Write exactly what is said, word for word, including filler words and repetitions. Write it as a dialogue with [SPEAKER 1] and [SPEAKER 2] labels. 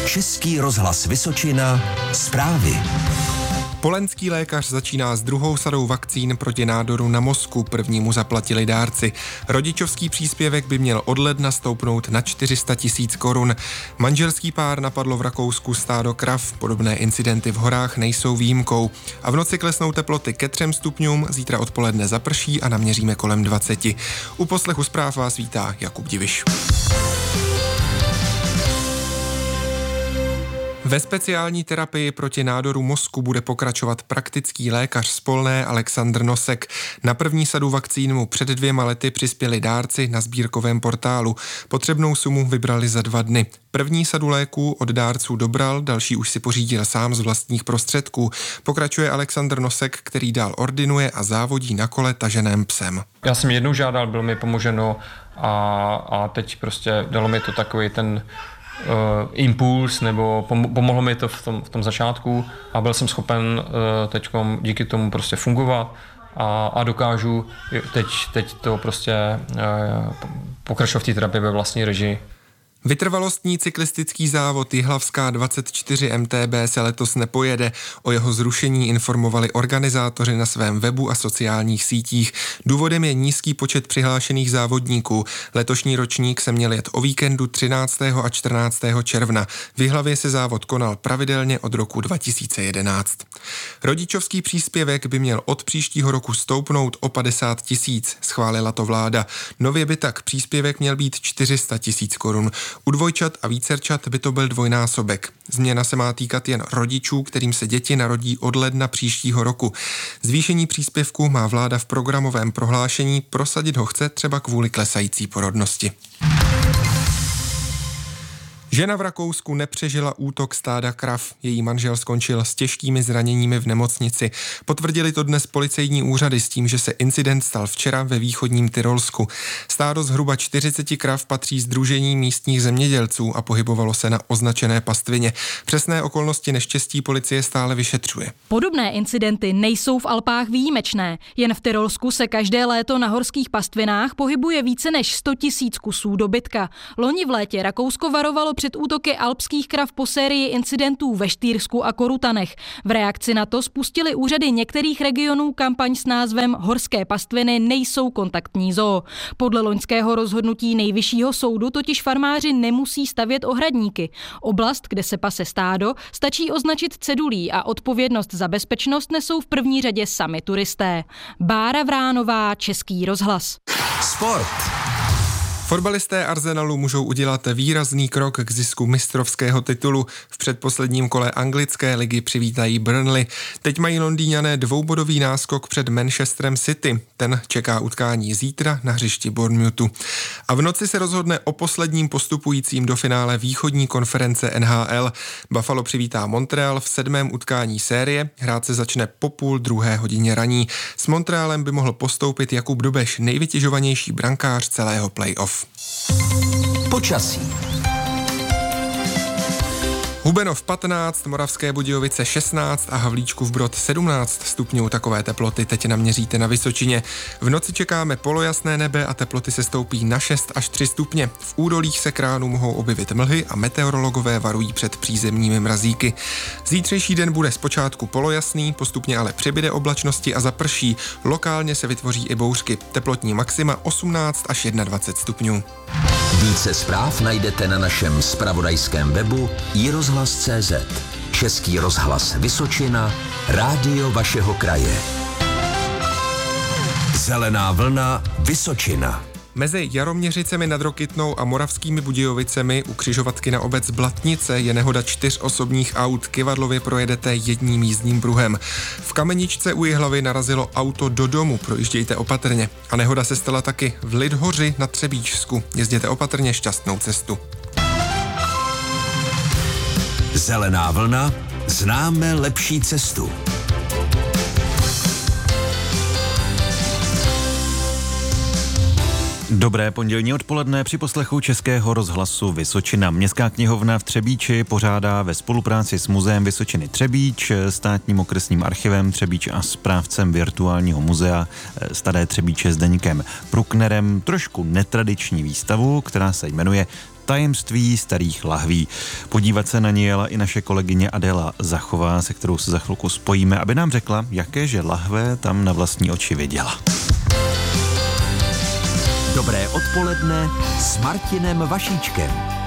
[SPEAKER 1] Český rozhlas Vysočina zprávy.
[SPEAKER 2] Polenský lékař začíná s druhou sadou vakcín proti nádoru na mozku. Prvnímu zaplatili dárci. Rodičovský příspěvek by měl od ledna stoupnout na čtyři sta tisíc korun. Manželský pár napadlo v Rakousku stádo krav. Podobné incidenty v horách nejsou výjimkou. A v noci klesnou teploty ke třem stupňům, zítra odpoledne zaprší a naměříme kolem dvaceti. U poslechu zpráv vás vítá Jakub Diviš. Ve speciální terapii proti nádoru mozku bude pokračovat praktický lékař z Polné Alexandr Nosek. Na první sadu vakcín mu před dvěma lety přispěli dárci na sbírkovém portálu. Potřebnou sumu vybrali za dva dny. První sadu léků od dárců dobral, další už si pořídil sám z vlastních prostředků. Pokračuje Alexandr Nosek, který dál ordinuje a závodí na kole taženém psem.
[SPEAKER 3] Já jsem jednou žádal, bylo mi pomoženo a, a teď prostě dalo mi to takový ten Uh, impuls, nebo pom- pomohlo mi to v tom, v tom začátku a byl jsem schopen uh, teďkom díky tomu prostě fungovat a, a dokážu teď, teď to prostě uh, pokračovat v té terapii ve vlastní režii.
[SPEAKER 2] Vytrvalostní cyklistický závod Jihlavská dvacet čtyři M T B se letos nepojede. O jeho zrušení informovali organizátoři na svém webu a sociálních sítích. Důvodem je nízký počet přihlášených závodníků. Letošní ročník se měl jet o víkendu třináctého a čtrnáctého června. V Jihlavě se závod konal pravidelně od roku dva tisíce jedenáct. Rodičovský příspěvek by měl od příštího roku stoupnout o padesát tisíc, schválila to vláda. Nově by tak příspěvek měl být čtyři sta tisíc korun. U dvojčat a vícerčat by to byl dvojnásobek. Změna se má týkat jen rodičů, kterým se děti narodí od ledna příštího roku. Zvýšení příspěvku má vláda v programovém prohlášení, prosadit ho chce třeba kvůli klesající porodnosti. Žena v Rakousku nepřežila útok stáda krav. Její manžel skončil s těžkými zraněními v nemocnici. Potvrdili to dnes policejní úřady s tím, že se incident stal včera ve východním Tyrolsku. Stádo zhruba čtyřicet krav patří sdružení místních zemědělců a pohybovalo se na označené pastvině. Přesné okolnosti neštěstí policie stále vyšetřuje.
[SPEAKER 4] Podobné incidenty nejsou v Alpách výjimečné. Jen v Tyrolsku se každé léto na horských pastvinách pohybuje více než sto tisíc kusů dobytka. Loni v létě Rakousko varovalo před útoky alpských krav po sérii incidentů ve Štýrsku a Korutanech. V reakci na to spustili úřady některých regionů kampaň s názvem Horské pastviny nejsou kontaktní zoo. Podle loňského rozhodnutí Nejvyššího soudu totiž farmáři nemusí stavět ohradníky. Oblast, kde se pase stádo, stačí označit cedulí a odpovědnost za bezpečnost nesou v první řadě sami turisté. Bára Vránová, Český rozhlas.
[SPEAKER 1] Sport.
[SPEAKER 2] Fotbalisté Arsenalu můžou udělat výrazný krok k zisku mistrovského titulu. V předposledním kole anglické ligy přivítají Burnley. Teď mají Londýňané dvoubodový náskok před Manchesterem City. Ten čeká utkání zítra na hřišti Bournemouthu. A v noci se rozhodne o posledním postupujícím do finále východní konference N H L. Buffalo přivítá Montreal v sedmém utkání série. Hrát se začne po půl druhé hodině raní. S Montrealem by mohl postoupit Jakub Dobeš, nejvytěžovanější brankář celého playoff.
[SPEAKER 1] Počasí.
[SPEAKER 2] Hubenov patnáct, Moravské Budějovice šestnáct a Havlíčkův Brod sedmnáct stupňů. Takové teploty teď naměříte na Vysočině. V noci čekáme polojasné nebe a teploty se stoupí na šest až tři stupně. V údolích se kránů mohou objevit mlhy a meteorologové varují před přízemními mrazíky. Zítřejší den bude zpočátku polojasný, postupně ale přibyde oblačnosti a zaprší. Lokálně se vytvoří i bouřky. Teplotní maxima osmnáct až dvacet jedna stupňů.
[SPEAKER 1] Více zpráv najdete na našem zpravodajském webu i rozhlas tečka cé zet. Český rozhlas Vysočina, rádio vašeho kraje. Zelená vlna Vysočina.
[SPEAKER 2] Mezi Jaroměřicemi nad Rokytnou a Moravskými Budějovicemi u křižovatky na obec Blatnice je nehoda čtyř osobních aut. Kyvadlově projedete jedním jízdním pruhem. V Kameničce u Jihlavy narazilo auto do domu, projíždějte opatrně. A nehoda se stala taky v Lidhoři na Třebíčsku. Jezděte opatrně, šťastnou cestu.
[SPEAKER 1] Zelená vlna, známe lepší cestu.
[SPEAKER 5] Dobré pondělní odpoledne při poslechu Českého rozhlasu Vysočina. Městská knihovna v Třebíči pořádá ve spolupráci s Muzeem Vysočiny Třebíč, Státním okresním archivem Třebíč a správcem virtuálního muzea Staré Třebíče Zdeňkem Pruknerem trošku netradiční výstavu, která se jmenuje Tajemství starých lahví. Podívat se na ně jela i naše kolegyně Adéla Zachová, se kterou se za chvilku spojíme, aby nám řekla, jaké že lahve tam na vlastní oči viděla.
[SPEAKER 1] Dobré odpoledne s Martinem Vašíčkem.